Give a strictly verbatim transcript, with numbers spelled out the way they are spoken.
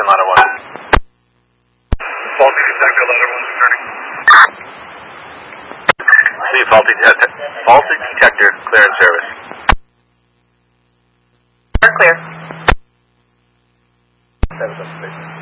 ladder one. Faulty detector, ladder one starting. See, faulty, detector, faulty detector, clear in service. We're clear. That was up to